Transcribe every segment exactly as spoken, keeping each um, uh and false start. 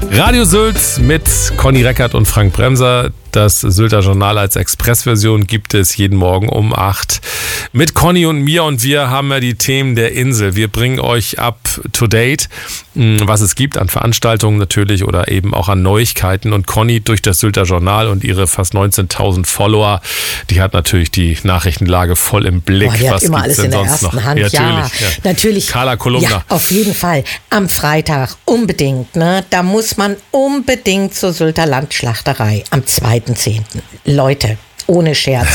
Radio Sylt mit Conny Reckert und Frank Bremser. Das Sylter Journal als Expressversion gibt es jeden Morgen um acht mit Conny und mir. Und wir haben ja die Themen der Insel. Wir bringen euch up to date, was es gibt an Veranstaltungen natürlich oder eben auch an Neuigkeiten. Und Conny durch das Sylter Journal und ihre fast neunzehntausend Follower, die hat natürlich die Nachrichtenlage voll im Blick. Boah, die hat was immer gibt's alles denn in der sonst ersten noch? Hand. Ja, Ja, natürlich. Ja. natürlich. Carla Kolumna. Ja, auf jeden Fall. Am Freitag unbedingt. Ne? Da muss man unbedingt zur Sylter Landschlachterei am zweiten zehnten Leute, ohne Scherz.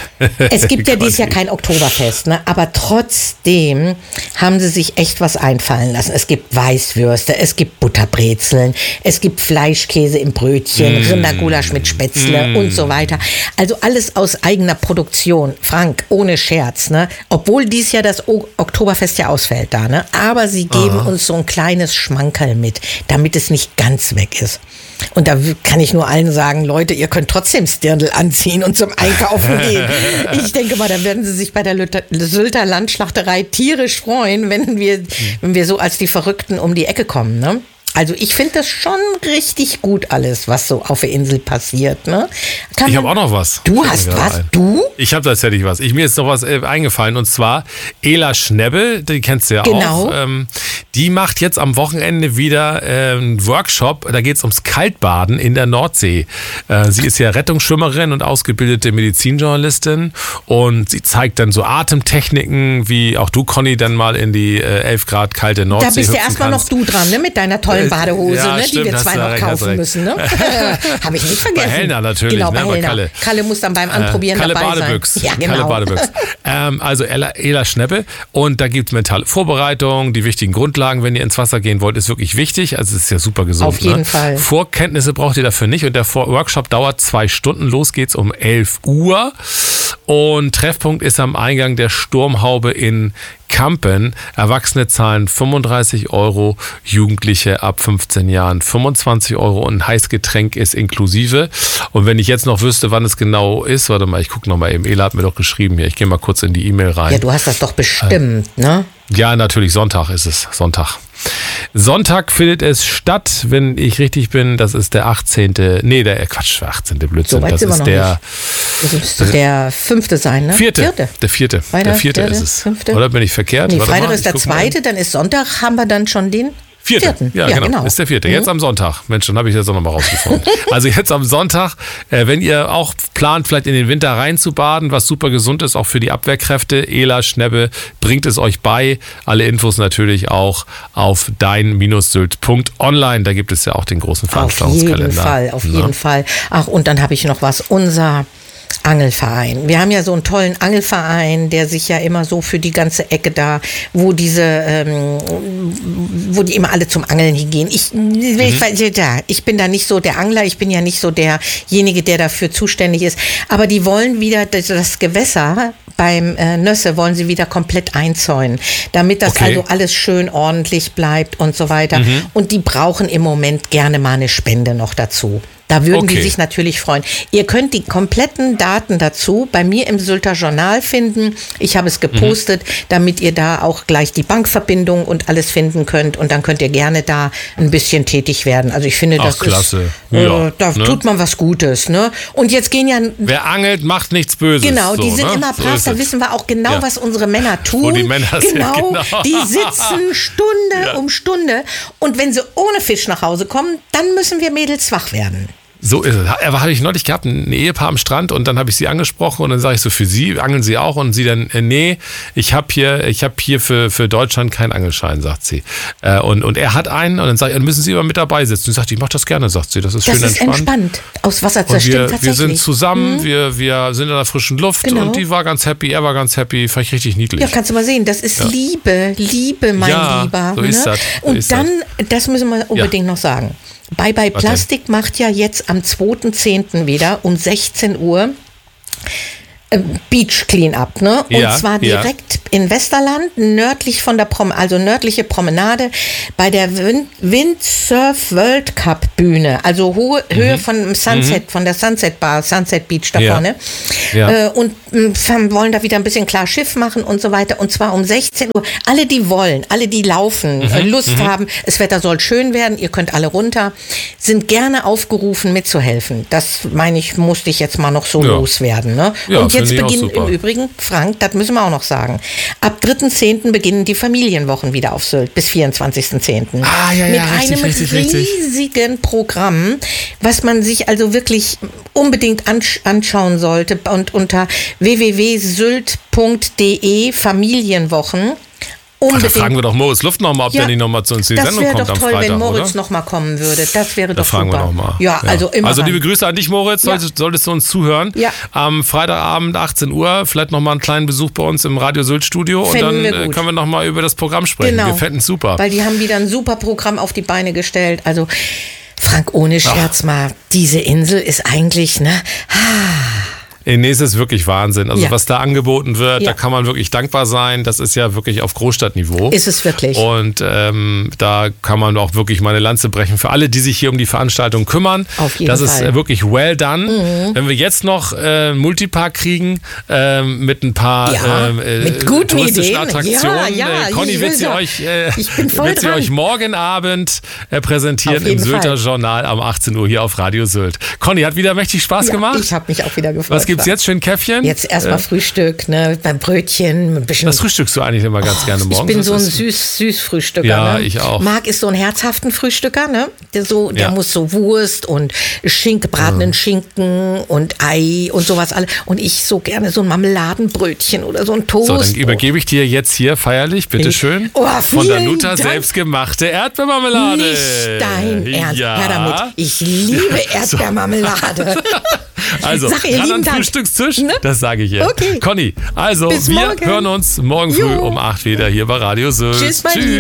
Es gibt ja dieses Jahr kein Oktoberfest, ne? Aber trotzdem haben sie sich echt was einfallen lassen. Es gibt Weißwürste, es gibt Butterbrezeln, es gibt Fleischkäse im Brötchen, mm. Rindergulasch mit Spätzle mm. und so weiter. Also alles aus eigener Produktion. Frank, ohne Scherz, ne? Obwohl dieses Jahr das o- Oktoberfest ja ausfällt da, ne? Aber sie geben Aha. uns so ein kleines Schmankerl mit, damit es nicht ganz weg ist. Und da kann ich nur allen sagen, Leute, ihr könnt trotzdem Stirndl anziehen und zum Einkaufen gehen. Ich denke mal, da werden sie sich bei der Sylter Landschlachterei tierisch freuen, wenn wir, wenn wir so als die Verrückten um die Ecke kommen, ne? Also ich finde das schon richtig gut alles, was so auf der Insel passiert. Ne? Kann ich habe auch noch was. Du hast was? Ein. Du? Ich habe tatsächlich was. Ich, mir ist noch was äh, eingefallen und zwar Ela Schnebbe, die kennst du ja genau. auch. Ähm, die macht jetzt am Wochenende wieder äh, einen Workshop. Da geht es ums Kaltbaden in der Nordsee. Äh, sie ist ja Rettungsschwimmerin und ausgebildete Medizinjournalistin und sie zeigt dann so Atemtechniken, wie auch du, Conny, dann mal in die äh, elf Grad kalte Nordsee Da bist du erstmal noch du dran, ne? Mit deiner tollen Badehose, ja, ne? Stimmt, die wir zwei noch recht, kaufen müssen. Ne? Habe ich nicht vergessen. Bei Helena natürlich. Genau, bei ne? Helena. Kalle. Kalle muss dann beim Anprobieren äh, Kalle dabei Badebüchs. sein. Ja, genau. Kalle Badebüchs. ähm, also Ela, Ela Schneppe. Und da gibt es mentale Vorbereitung, die wichtigen Grundlagen, wenn ihr ins Wasser gehen wollt, ist wirklich wichtig. Also es ist ja super gesund. Auf jeden ne? Fall. Vorkenntnisse braucht ihr dafür nicht. Und der Workshop dauert zwei Stunden. Los geht's um elf Uhr. Und Treffpunkt ist am Eingang der Sturmhaube in Kampen. Erwachsene zahlen fünfunddreißig Euro, Jugendliche ab fünfzehn Jahren fünfundzwanzig Euro und ein Heißgetränk ist inklusive. Und wenn ich jetzt noch wüsste, wann es genau ist, warte mal, ich gucke noch mal eben. Ela hat mir doch geschrieben hier, ich gehe mal kurz in die E-Mail rein. Ja, du hast das doch bestimmt, äh, ne? Ja, natürlich, Sonntag ist es, Sonntag. Sonntag findet es statt, wenn ich richtig bin, das ist der achtzehnte Nee, der Quatsch, achtzehnte Blödsinn. So weit das sind wir ist noch der nicht. Das müsste der fünfte sein, ne? Vierte. Vierte. Der vierte. Freitag, der vierte vierte, ist es. Fünfte? Oder bin ich verkehrt? Nee, Warte Freitag mal, ist der zweite, dann ist Sonntag, haben wir dann schon den Vierte. Vierten. Ja, Ja, genau. genau. Ist der vierte. Jetzt Mhm. am Sonntag. Mensch, dann habe ich das auch nochmal rausgefunden. Also jetzt am Sonntag, äh, wenn ihr auch plant, vielleicht in den Winter reinzubaden, was super gesund ist, auch für die Abwehrkräfte, Ela Schnebbe bringt es euch bei. Alle Infos natürlich auch auf dein Sylt Punkt online. Da gibt es ja auch den großen Veranstaltungskalender. Auf jeden Fall, auf Na? jeden Fall. Ach, und dann habe ich noch was. Unser Angelverein. Wir haben ja so einen tollen Angelverein, der sich ja immer so für die ganze Ecke da, wo diese, ähm, wo die immer alle zum Angeln hingehen. Ich, mhm. ich, ich bin da nicht so der Angler, ich bin ja nicht so derjenige, der dafür zuständig ist. Aber die wollen wieder das, das Gewässer beim äh, Nösse wollen sie wieder komplett einzäunen, damit das okay. also alles schön ordentlich bleibt und so weiter. Mhm. Und die brauchen im Moment gerne mal eine Spende noch dazu. Da würden okay. die sich natürlich freuen. Ihr könnt die kompletten Daten dazu bei mir im Sylter Journal finden. Ich habe es gepostet, mhm. damit ihr da auch gleich die Bankverbindung und alles finden könnt. Und dann könnt ihr gerne da ein bisschen tätig werden. Also ich finde, das Ach, klasse. ist, ja, äh, da ne? tut man was Gutes. Ne? Und jetzt gehen ja... Wer angelt, macht nichts Böses. Genau, die so, sind ne? immer brav. So da wissen wir auch genau, ja. was unsere Männer tun. Wo die Männer genau, sind, genau. Die sitzen Stunde ja. um Stunde. Und wenn sie ohne Fisch nach Hause kommen, dann müssen wir Mädels wach werden. So ist es. Aber habe ich neulich gehabt, ein Ehepaar am Strand und dann habe ich sie angesprochen und dann sage ich so, für Sie, angeln Sie auch? Und sie dann, äh, nee, ich habe hier, ich habe hier für, für Deutschland keinen Angelschein, sagt sie. Äh, und, und er hat einen und dann sage ich, dann müssen Sie immer mit dabei sitzen. Und sagt, ich mache das gerne, sagt sie, das ist das schön ist entspannt. entspannt. Aus Wasser und wir, stimmt tatsächlich. wir sind zusammen, mhm. wir, wir sind in der frischen Luft genau. und die war ganz happy, er war ganz happy, fand ich richtig niedlich. Ja, kannst du mal sehen, das ist ja. Liebe, Liebe, mein ja, Lieber. so ne? ist das. So und ist dann, das. das müssen wir unbedingt ja. noch sagen. Bye Bye Plastik macht ja jetzt am zweiten zehnten wieder um sechzehn Uhr Beach Cleanup, ne? Und Ja, zwar ja. direkt in Westerland, nördlich von der Prom, also nördliche Promenade, bei der Wind Windsurf World Cup Bühne, also hohe Mhm. Höhe von Sunset, mhm. von der Sunset Bar, Sunset Beach da Ja. vorne. Ja. Äh, und mh, wollen da wieder ein bisschen klar Schiff machen und so weiter. Und zwar um sechzehn Uhr. Alle, die wollen, alle, die laufen, Mhm. äh, Lust Mhm. haben, das Wetter soll schön werden, ihr könnt alle runter, sind gerne aufgerufen mitzuhelfen. Das meine ich, musste ich jetzt mal noch so Ja. loswerden. Ne? Ja, und jetzt finde ich auch beginnen super. im Übrigen, Frank, das müssen wir auch noch sagen, ab dritten zehnten beginnen die Familienwochen wieder auf Sylt bis vierundzwanzigsten zehnten Ah, ja, ja, Mit richtig, einem richtig, richtig. riesigen Programm, was man sich also wirklich unbedingt ansch- anschauen sollte und unter w w w punkt sylt punkt d e Familienwochen. Ach, da Unbedingt. fragen wir doch Moritz Luft nochmal, ob Ja, der nicht nochmal zu uns in die das Sendung wäre kommt doch am toll, Freitag, wenn Moritz oder? nochmal kommen würde. Das wäre Da doch fragen super. wir nochmal. Ja, also immer. Also ran. liebe Grüße an dich, Moritz. Ja. Solltest, solltest du uns zuhören. Ja. Am Freitagabend achtzehn Uhr vielleicht nochmal einen kleinen Besuch bei uns im Radio Sylt Studio. Und Fänden dann wir äh, gut. können wir nochmal über das Programm sprechen. Genau. Wir fänden es super. Weil die haben wieder ein super Programm auf die Beine gestellt. Also, Frank, ohne Scherz mal, diese Insel ist eigentlich, ne? Nee, es ist wirklich Wahnsinn. Also Ja. was da angeboten wird, Ja. da kann man wirklich dankbar sein. Das ist ja wirklich auf Großstadtniveau. Ist es wirklich. Und ähm, da kann man auch wirklich mal eine Lanze brechen für alle, die sich hier um die Veranstaltung kümmern. Auf jeden das Fall. ist äh, wirklich well done. Mhm. Wenn wir jetzt noch äh, einen Multipark kriegen ähm, mit ein paar Ja, ähm, äh, mit guten touristischen Ideen. Attraktionen. Ja, ja, äh, Conny ich wird will sie da- euch, äh, ich bin voll wird sie dran. euch morgen Abend äh, präsentieren Auf im jeden Sylter Fall. Journal am achtzehn Uhr hier auf Radio Sylt. Conny, hat wieder mächtig Spaß Ja, gemacht. ich habe mich auch wieder gefreut. Was gibt's jetzt? Schön Käffchen? Jetzt erstmal Äh, Frühstück, ne? Beim Brötchen, ein bisschen. Was frühstückst du eigentlich immer ganz gerne morgens? Ich bin Was so ein ist- süß, süß Frühstücker. Ja, ne? ich auch. Marc ist so ein herzhaften Frühstücker, ne? Der so, der Ja. muss so Wurst und Schinken, gebratenen Schinken und Ei und sowas alles. Und ich so gerne so ein Marmeladenbrötchen oder so ein Toast. So, dann übergebe ich dir jetzt hier feierlich, bitteschön, Oh, von vielen Danuta Dank. selbstgemachte Erdbeermarmelade. Nicht dein Ernst. Ja. Her damit. Ich liebe Erdbeermarmelade. Also, Sag ihr ran lieben an den Dank. Frühstückstisch, Ne? das sage ich ihr. Okay. Conny, also Bis wir morgen. hören uns morgen früh Jo. um acht wieder hier bei Radio Sylt. Tschüss, mein Lieber.